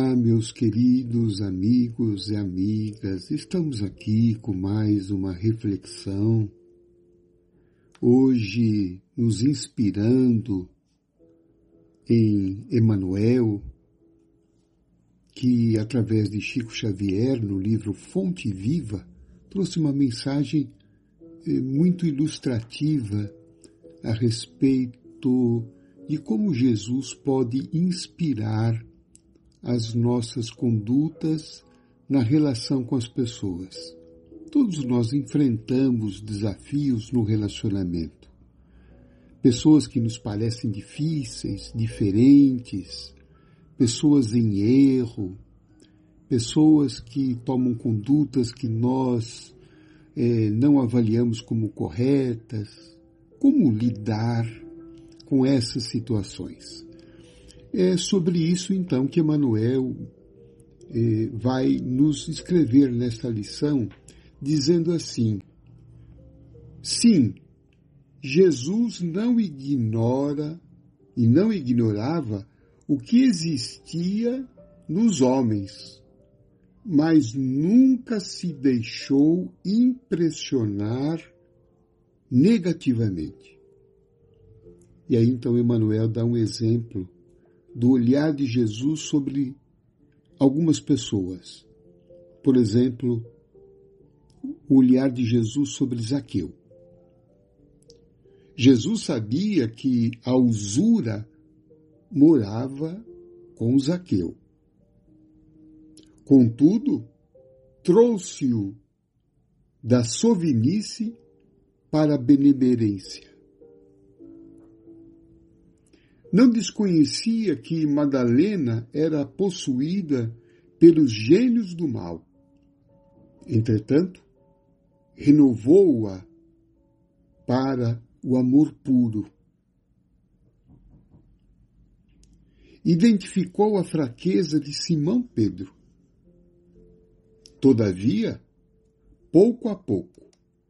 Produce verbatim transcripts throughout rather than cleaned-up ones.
Olá, meus queridos amigos e amigas, estamos aqui com mais uma reflexão, hoje nos inspirando em Emmanuel, que através de Chico Xavier, no livro Fonte Viva, trouxe uma mensagem muito ilustrativa a respeito de como Jesus pode inspirar as nossas condutas na relação com as pessoas. Todos nós enfrentamos desafios no relacionamento. Pessoas que nos parecem difíceis, diferentes, pessoas em erro, pessoas que tomam condutas que nós eh, não avaliamos como corretas. Como lidar com essas situações? É sobre isso, então, que Emmanuel eh, vai nos escrever nesta lição, dizendo assim: sim, Jesus não ignora e não ignorava o que existia nos homens, mas nunca se deixou impressionar negativamente. E aí, então, Emmanuel dá um exemplo do olhar de Jesus sobre algumas pessoas. Por exemplo, o olhar de Jesus sobre Zaqueu. Jesus sabia que a usura morava com Zaqueu. Contudo, trouxe-o da sovinice para a benemerência. Não desconhecia que Madalena era possuída pelos gênios do mal. Entretanto, renovou-a para o amor puro. Identificou a fraqueza de Simão Pedro. Todavia, pouco a pouco,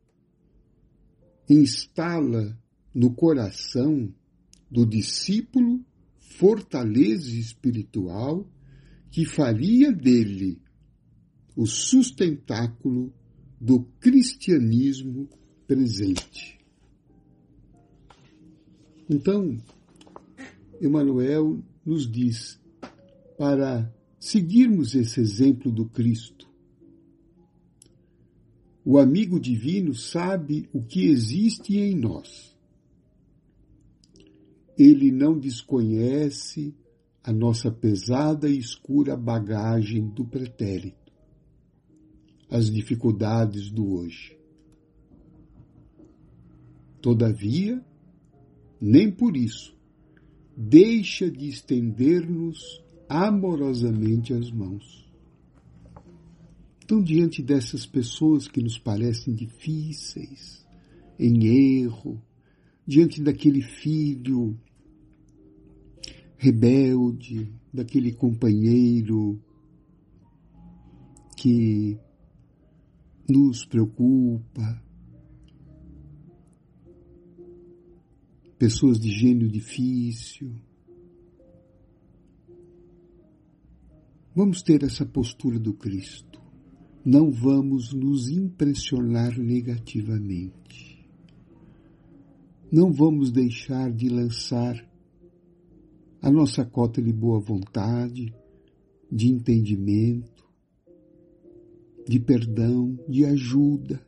instala no coração do discípulo fortaleza espiritual que faria dele o sustentáculo do cristianismo presente. Então, Emmanuel nos diz para seguirmos esse exemplo do Cristo. O amigo divino sabe o que existe em nós. Ele não desconhece a nossa pesada e escura bagagem do pretérito, as dificuldades do hoje. Todavia, nem por isso, deixa de estender-nos amorosamente as mãos. Então, diante dessas pessoas que nos parecem difíceis, em erro, diante daquele filho rebelde, daquele companheiro que nos preocupa, pessoas de gênio difícil, vamos ter essa postura do Cristo. Não vamos nos impressionar negativamente. Não vamos deixar de lançar a nossa cota de boa vontade, de entendimento, de perdão, de ajuda,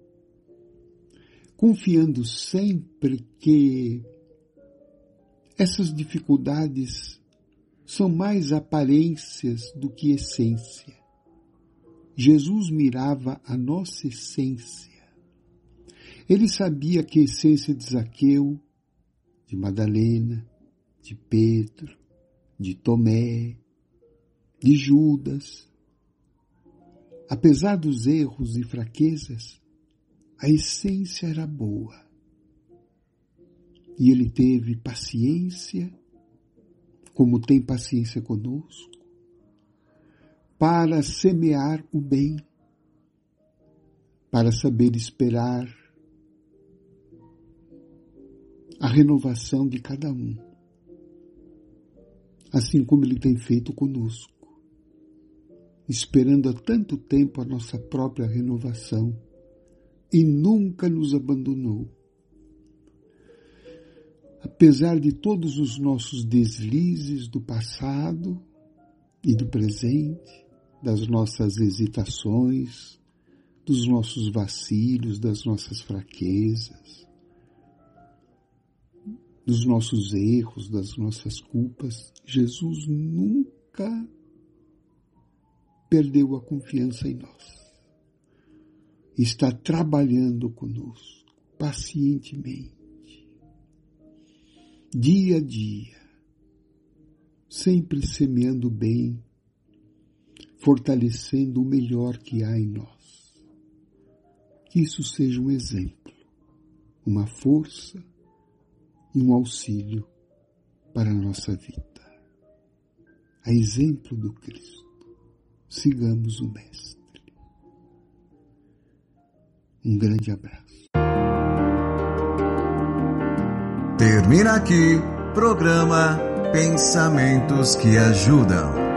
confiando sempre que essas dificuldades são mais aparências do que essência. Jesus mirava a nossa essência. Ele sabia que a essência de Zaqueu, de Madalena, de Pedro, de Tomé, de Judas, apesar dos erros e fraquezas, a essência era boa. E ele teve paciência, como tem paciência conosco, para semear o bem, para saber esperar a renovação de cada um, assim como ele tem feito conosco. esperando há tanto tempo a nossa própria renovação e nunca nos abandonou. Apesar de todos os nossos deslizes do passado e do presente, das nossas hesitações, dos nossos vacilos, das nossas fraquezas, dos nossos erros, das nossas culpas, Jesus nunca perdeu a confiança em nós. Está trabalhando conosco, pacientemente, dia a dia, sempre semeando bem, fortalecendo o melhor que há em nós. Que isso seja um exemplo, uma força e um auxílio para a nossa vida. A exemplo do Cristo, sigamos o Mestre. Um grande abraço. Termina aqui programa Pensamentos que Ajudam.